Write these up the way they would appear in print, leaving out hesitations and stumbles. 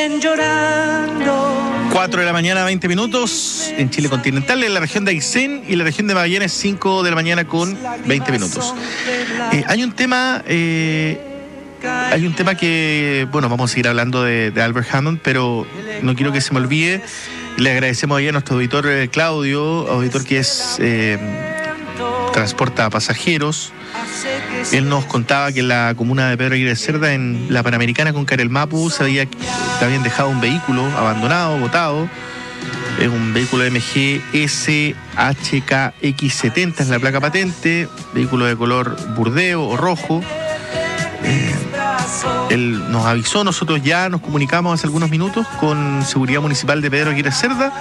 4 de la mañana, 20 minutos, en Chile continental, en la región de Aysén y la región de Magallanes, 5 de la mañana con 20 minutos. Hay un tema que, bueno, vamos a seguir hablando de Albert Hammond, pero no quiero que se me olvide. Le agradecemos ahí a nuestro auditor Claudio, auditor que transporta pasajeros. Él nos contaba que en la comuna de Pedro Aguirre Cerda, en la Panamericana con Carelmapu, habían dejado un vehículo abandonado, botado. Es un vehículo MG SHKX70, es la placa patente, vehículo de color burdeo o rojo. Él nos avisó, nosotros ya nos comunicamos hace algunos minutos con Seguridad Municipal de Pedro Aguirre Cerda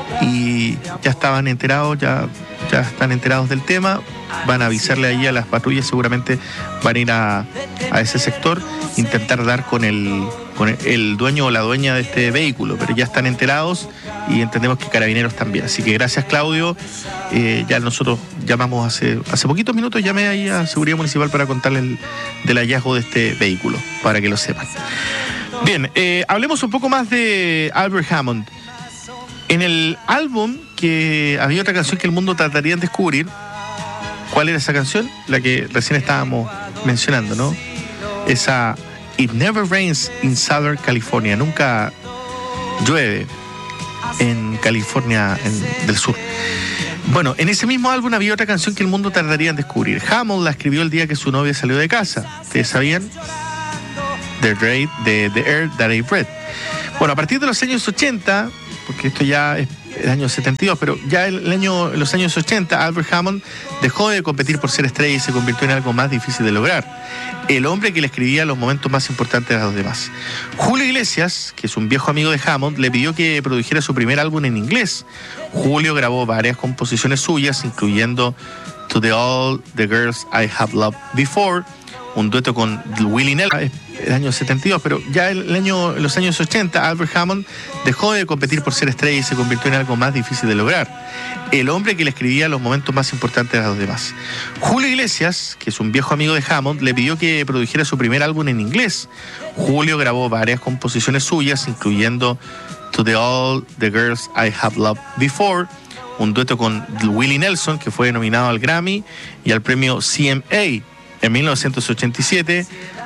y ya estaban enterados, ya están enterados del tema. Van a avisarle ahí a las patrullas, seguramente van a ir a ese sector, intentar dar con el dueño o la dueña de este vehículo, pero ya están enterados y entendemos que Carabineros también. Así que gracias, Claudio. Ya nosotros llamamos hace poquitos minutos, llamé ahí a Seguridad Municipal para contarles del hallazgo de este vehículo, para que lo sepan. Bien, hablemos un poco más de Albert Hammond. En el álbum que había otra canción que el mundo trataría de descubrir. ¿Cuál era esa canción? La que recién estábamos mencionando, ¿no? Esa It Never Rains in Southern California. Nunca llueve en California del Sur. Bueno, en ese mismo álbum había otra canción que el mundo tardaría en descubrir. Hammond la escribió el día que su novia salió de casa. ¿Ustedes sabían? The Air That I Breathed. Bueno, a partir de los años 80, porque esto ya es el año 72, pero ya en los años 80, Albert Hammond dejó de competir por ser estrella y se convirtió en algo más difícil de lograr. El hombre que le escribía los momentos más importantes a los demás. Julio Iglesias, que es un viejo amigo de Hammond, le pidió que produjera su primer álbum en inglés. Julio grabó varias composiciones suyas, incluyendo To All the Girls I Have Loved Before, un dueto con Willie Nelson, el año 72, pero ya en los años 80, Albert Hammond dejó de competir por ser estrella y se convirtió en algo más difícil de lograr. El hombre que le escribía los momentos más importantes a los demás. Julio Iglesias, que es un viejo amigo de Hammond, le pidió que produjera su primer álbum en inglés. Julio grabó varias composiciones suyas, incluyendo To All the Girls I Have Loved Before, un dueto con Willie Nelson, que fue nominado al Grammy y al premio CMA. En 1987,